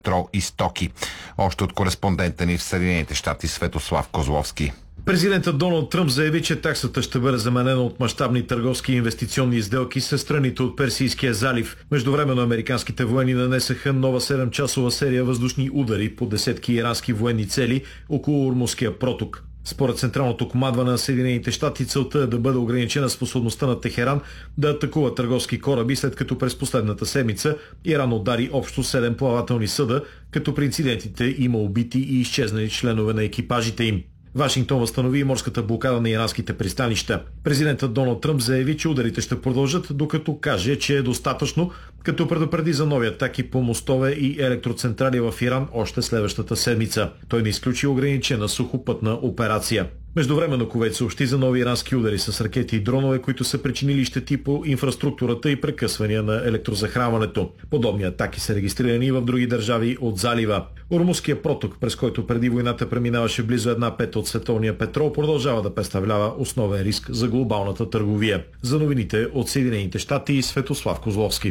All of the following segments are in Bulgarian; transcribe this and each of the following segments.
петрол и стоки. Още от кореспондента ни в Съединените щати Светослав Козловски. Президентът Доналд Тръмп заяви, че таксата ще бъде заменена от мащабни търговски и инвестиционни сделки с страните от Персийския залив. Междувременно американските военни нанесаха нова 7-часова серия въздушни удари по десетки ирански военни цели около Ормузския проток. Според Централното командване на Съединените щати, целта е да бъде ограничена способността на Техеран да атакува търговски кораби, след като през последната седмица Иран удари общо 7 плавателни съда, като при инцидентите има убити и изчезнали членове на екипажите им. Вашингтон възстанови морската блокада на иранските пристанища. Президентът Доналд Тръмп заяви, че ударите ще продължат, докато каже, че е достатъчно, като предупреди за нови атаки по мостове и електроцентрали в Иран още следващата седмица. Той не изключи ограничена сухопътна операция. Междувременно Кувейт съобщи за нови ирански удари с ракети и дронове, които са причинили щети по инфраструктурата и прекъсвания на електрозахранването. Подобни атаки са регистрирани и в други държави от залива. Ормузския проток, през който преди войната преминаваше близо 1/5 от световния петрол, продължава да представлява основен риск за глобалната търговия. За новините от Съединените щати Светослав Козловски.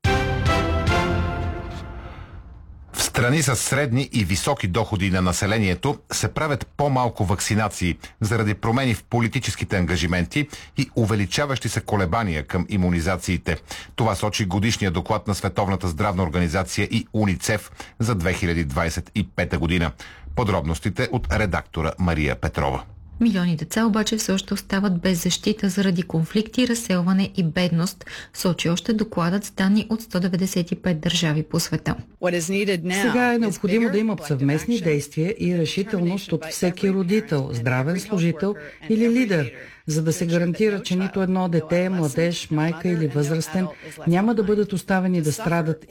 В страни с средни и високи доходи на населението се правят по-малко вакцинации заради промени в политическите ангажименти и увеличаващи се колебания към имунизациите. Това сочи годишния доклад на Световната здравна организация и УНИЦЕФ за 2025 година. Подробностите от редактора Мария Петрова. Милиони деца обаче все още остават без защита заради конфликти, разселване и бедност, сочи още докладът с данни от 195 държави по света. Сега е необходимо да има съвместни действия и решителност от всеки родител, здравен служител или лидер, за да се гарантира, че нито едно дете, младеж, майка или възрастен няма да бъдат оставени да страдат